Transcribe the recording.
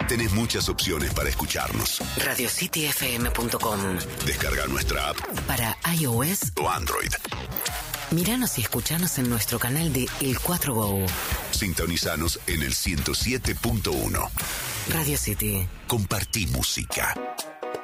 Tenés muchas opciones para escucharnos. RadioCityFM.com. Descarga nuestra app para iOS o Android. Míranos y escuchanos en nuestro canal de El 4Go. Sintonizanos en el 107.1. Radio City. Compartí música.